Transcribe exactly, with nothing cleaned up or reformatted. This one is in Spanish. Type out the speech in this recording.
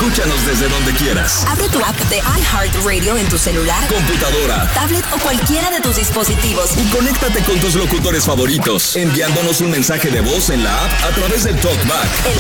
escúchanos desde donde quieras. Abre tu app de iHeartRadio en tu celular, computadora, tablet o cualquiera de tus dispositivos. Y conéctate con tus locutores favoritos, enviándonos un mensaje de voz en la app a través del TalkBack. El